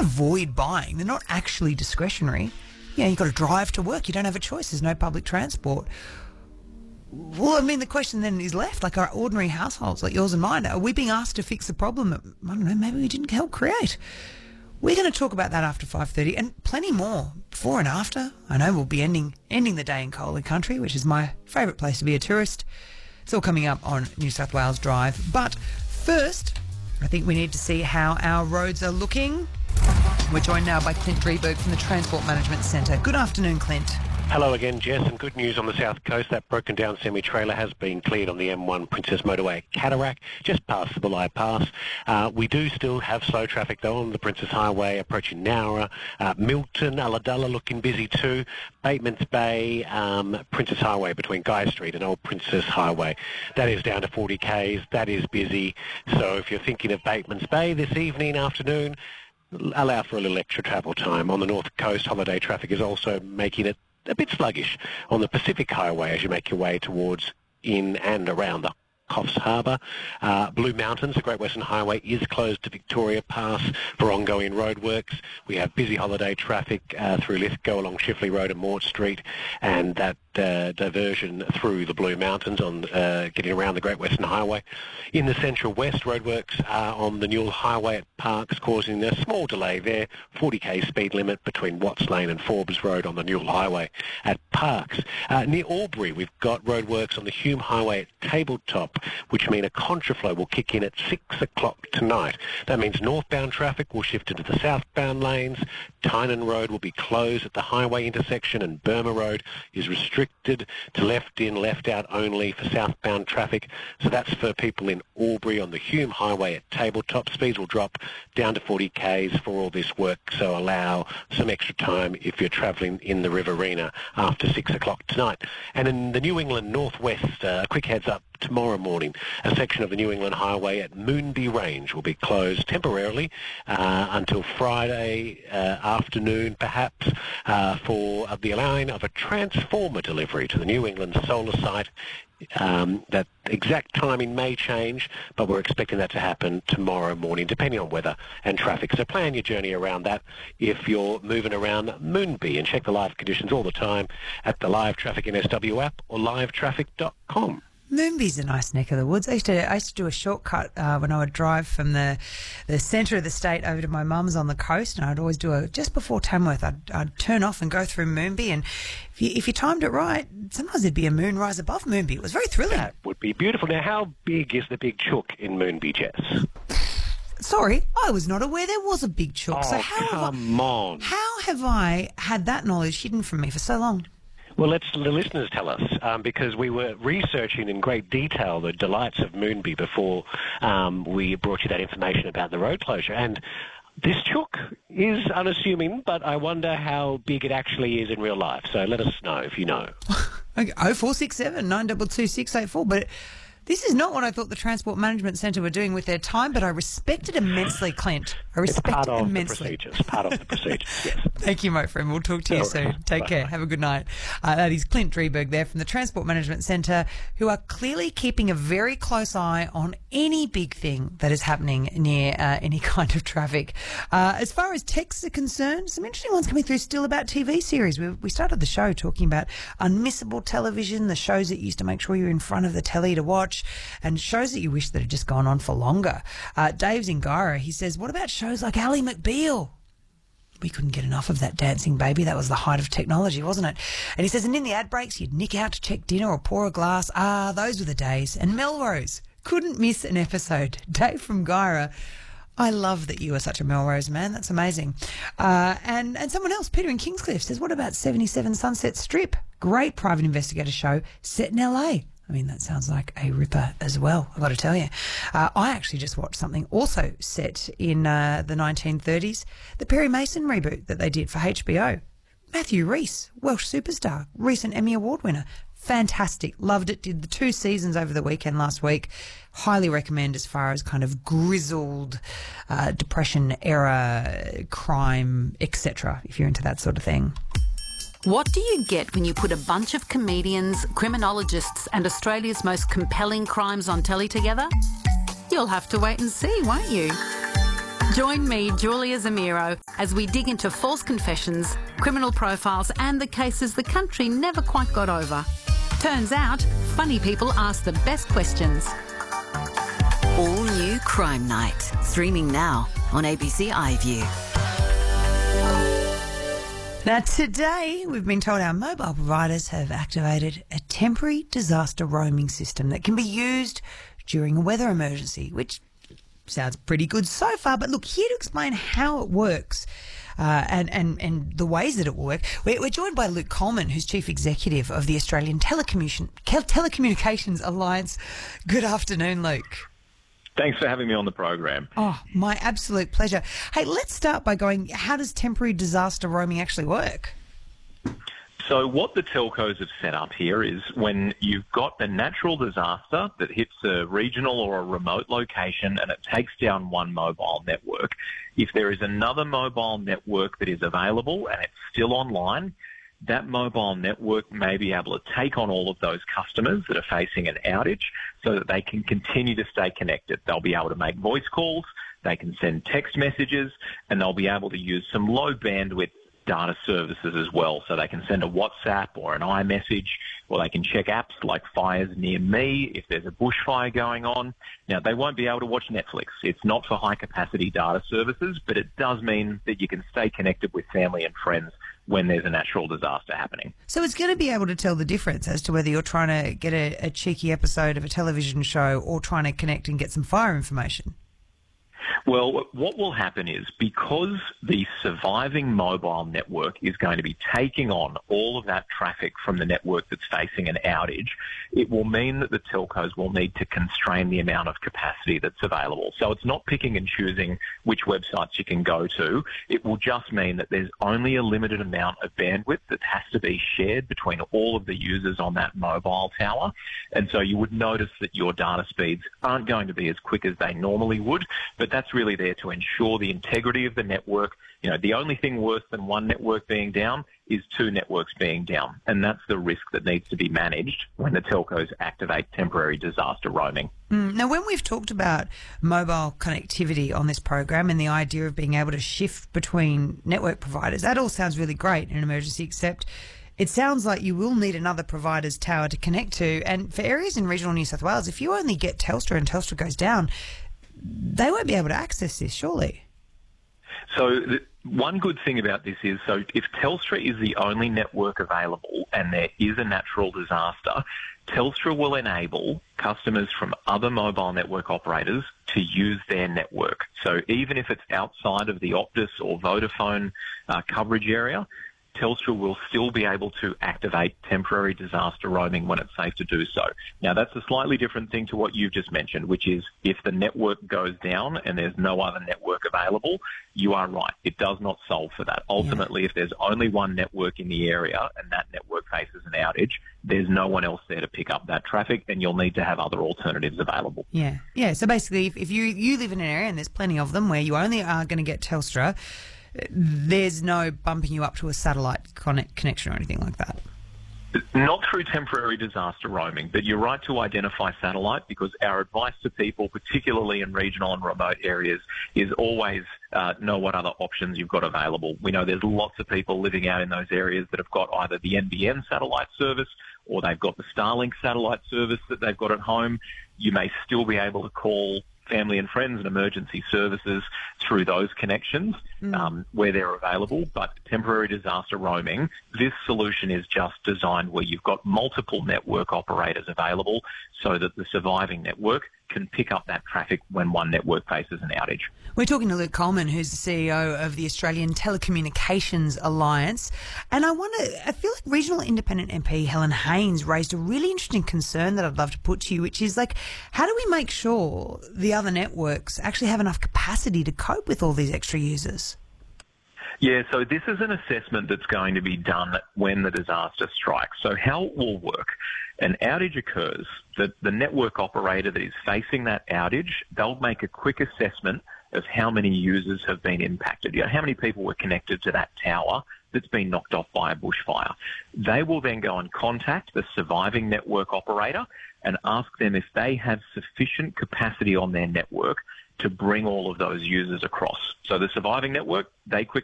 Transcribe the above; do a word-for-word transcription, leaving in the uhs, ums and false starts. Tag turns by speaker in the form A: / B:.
A: avoid buying. They're not actually discretionary. You know, you've got to drive to work. You don't have a choice. There's no public transport. Well, I mean, the question then is left, like our ordinary households, like yours and mine, are we being asked to fix a problem that, I don't know, maybe we didn't help create? We're going to talk about that after five thirty and plenty more before and after. I know we'll be ending ending the day in Coal Country, which is my favourite place to be a tourist. It's all coming up on New South Wales Drive. But first, I think we need to see how our roads are looking. We're joined now by Clint Drieberg from the Transport Management Centre. Good afternoon, Clint.
B: Hello again, Jess, and good news on the south coast. That broken down semi-trailer has been cleared on the M one Princess Motorway at Cataract, just past the Bulli Pass. Uh, we do still have slow traffic, though, on the Princess Highway approaching Nowra. Uh, Milton, Ulladulla looking busy too. Batemans Bay, um, Princess Highway between Guy Street and Old Princess Highway. That is down to forty kays. That is busy. So if you're thinking of Batemans Bay this evening, afternoon, allow for a little extra travel time. On the north coast, holiday traffic is also making it a bit sluggish on the Pacific Highway as you make your way towards in and around the Coffs Harbour. Uh, Blue Mountains, the Great Western Highway, is closed to Victoria Pass for ongoing roadworks. We have busy holiday traffic uh, through Lithgow along Shifley Road and Mort Street, and that uh, diversion through the Blue Mountains on uh, getting around the Great Western Highway. In the Central West, roadworks are on the Newell Highway at Parks, causing a small delay there. forty k speed limit between Watts Lane and Forbes Road on the Newell Highway at Parks. Uh, near Albury, we've got roadworks on the Hume Highway at Tabletop, which mean a contraflow will kick in at six o'clock tonight. That means northbound traffic will shift into the southbound lanes. Tynan Road will be closed at the highway intersection, and Burma Road is restricted to left in, left out only for southbound traffic. So that's for people in Albury on the Hume Highway at Tabletop. Speeds will drop down to forty kays for all this work, so allow some extra time if you're travelling in the Riverina after six o'clock tonight. And in the New England Northwest, uh, a quick heads up, tomorrow morning, a section of the New England Highway at Moonbee Range will be closed temporarily uh, until Friday uh, afternoon, perhaps, uh, for uh, the allowing of a transformer delivery to the New England solar site. Um, that exact timing may change, but we're expecting that to happen tomorrow morning, depending on weather and traffic. So plan your journey around that if you're moving around Moonbee, and check the live conditions all the time at the Live Traffic N S W app or live traffic dot com.
A: Moonbee's a nice neck of the woods. I used to I used to do a shortcut uh, when I would drive from the the centre of the state over to my mum's on the coast, and I'd always do a just before Tamworth. I'd, I'd turn off and go through Moonbee, and if you, if you timed it right, sometimes there'd be a moonrise above Moonbee. It was very thrilling.
B: That would be beautiful. Now, how big is the Big Chook in Moonbee, Jess?
A: Sorry, I was not aware there was a Big Chook.
B: Oh,
A: so how
B: come
A: have I,
B: on!
A: How have I had that knowledge hidden from me for so long?
B: Well, let the listeners tell us, um, because we were researching in great detail the delights of Moonbee before um, we brought you that information about the road closure. And this chook is unassuming, but I wonder how big it actually is in real life. So let us know if you know.
A: Okay, oh four six seven, nine two two, six eight four. But it, this is not what I thought the Transport Management Centre were doing with their time, but I respect it immensely, Clint. I respect
B: it's part
A: it
B: of
A: immensely.
B: The procedures, part of the procedures, yes.
A: Thank you, my friend. We'll talk to you
B: All
A: soon.
B: right.
A: Take
B: Bye.
A: care. Have a good night. Uh, that is Clint Drieberg there from the Transport Management Centre, who are clearly keeping a very close eye on any big thing that is happening near uh, any kind of traffic. Uh, as far as texts are concerned, some interesting ones coming through still about T V series. We, we started the show talking about unmissable television, the shows that used to make sure you're in front of the telly to watch, and shows that you wish that had just gone on for longer. Uh, Dave Zingara, he says, what about shows like Ally McBeal? We couldn't get enough of that dancing baby. That was the height of technology, wasn't it? And he says, and in the ad breaks, you'd nick out to check dinner or pour a glass. Ah, those were the days. And Melrose, couldn't miss an episode. Dave from Gyra, I love that you are such a Melrose man. That's amazing. Uh, and, and someone else, Peter in Kingscliff, says, what about seventy-seven Sunset Strip? Great private investigator show set in L A. I mean, that sounds like a ripper as well, I've got to tell you. Uh, I actually just watched something also set in uh, the nineteen thirties, the Perry Mason reboot that they did for H B O. Matthew Rhys, Welsh superstar, recent Emmy Award winner. Fantastic. Loved it. Did the two seasons over the weekend last week. Highly recommend as far as kind of grizzled uh, Depression era crime, et cetera, if you're into that sort of thing.
C: What do you get when you put a bunch of comedians, criminologists and Australia's most compelling crimes on telly together? You'll have to wait and see, won't you? Join me, Julia Zamiro, as we dig into false confessions, criminal profiles and the cases the country never quite got over. Turns out, funny people ask the best questions.
D: All new Crime Night, streaming now on A B C iView.
A: Now, today we've been told our mobile providers have activated a temporary disaster roaming system that can be used during a weather emergency, which sounds pretty good so far. But look, here to explain how it works uh, and, and, and the ways that it will work, we're, we're joined by Luke Coleman, who's Chief Executive of the Australian Telecommunication, Telecommunications Alliance. Good afternoon, Luke.
E: Thanks for having me on the program.
A: Oh, my absolute pleasure. Hey, let's start by going, how does temporary disaster roaming actually work?
E: So what the telcos have set up here is when you've got a natural disaster that hits a regional or a remote location and it takes down one mobile network, if there is another mobile network that is available and it's still online, that mobile network may be able to take on all of those customers that are facing an outage so that they can continue to stay connected. They'll be able to make voice calls, they can send text messages, and they'll be able to use some low bandwidth data services as well. So they can send a WhatsApp or an iMessage, or they can check apps like Fires Near Me if there's a bushfire going on. Now, they won't be able to watch Netflix. It's not for high-capacity data services, but it does mean that you can stay connected with family and friends when there's a natural disaster happening.
A: So it's going to be able to tell the difference as to whether you're trying to get a, a cheeky episode of a television show or trying to connect and get some fire information.
E: Well, what will happen is because the surviving mobile network is going to be taking on all of that traffic from the network that's facing an outage, it will mean that the telcos will need to constrain the amount of capacity that's available. So it's not picking and choosing which websites you can go to. It will just mean that there's only a limited amount of bandwidth that has to be shared between all of the users on that mobile tower. And so you would notice that your data speeds aren't going to be as quick as they normally would, but that's really there to ensure the integrity of the network. You know, the only thing worse than one network being down is two networks being down, and that's the risk that needs to be managed when the telcos activate temporary disaster roaming.
A: Mm. Now, when we've talked about mobile connectivity on this program and the idea of being able to shift between network providers, that all sounds really great in an emergency, except it sounds like you will need another provider's tower to connect to. And for areas in regional New South Wales, if you only get Telstra and Telstra goes down, they won't be able to access this, surely.
E: So the, one good thing about this is, so if Telstra is the only network available and there is a natural disaster, Telstra will enable customers from other mobile network operators to use their network. So even if it's outside of the Optus or Vodafone uh, coverage area, Telstra will still be able to activate temporary disaster roaming when it's safe to do so. Now, that's a slightly different thing to what you've just mentioned, which is if the network goes down and there's no other network available, you are right. It does not solve for that. Ultimately, yeah. If there's only one network in the area and that network faces an outage, there's no one else there to pick up that traffic, and you'll need to have other alternatives available.
A: Yeah. Yeah. So basically, if, if you, you live in an area, and there's plenty of them, where you only are going to get Telstra, there's no bumping you up to a satellite connect connection or anything like that?
E: Not through temporary disaster roaming, but you're right to identify satellite, because our advice to people, particularly in regional and remote areas, is always uh, know what other options you've got available. We know there's lots of people living out in those areas that have got either the N B N satellite service or they've got the Starlink satellite service that they've got at home. You may still be able to call family and friends and emergency services through those connections mm. um, where they're available. But temporary disaster roaming, this solution is just designed where you've got multiple network operators available so that the surviving network can pick up that traffic when one network faces an outage.
A: We're talking to Luke Coleman, who's the C E O of the Australian Telecommunications Alliance. And I want to, I feel like Regional Independent M P Helen Haines raised a really interesting concern that I'd love to put to you, which is like, how do we make sure the other networks actually have enough capacity to cope with all these extra users?
E: Yeah, so this is an assessment that's going to be done when the disaster strikes. So how it will work, an outage occurs, the, the network operator that is facing that outage, they'll make a quick assessment of how many users have been impacted. You know, how many people were connected to that tower that's been knocked off by a bushfire. They will then go and contact the surviving network operator and ask them if they have sufficient capacity on their network to bring all of those users across. So the surviving network, they quickly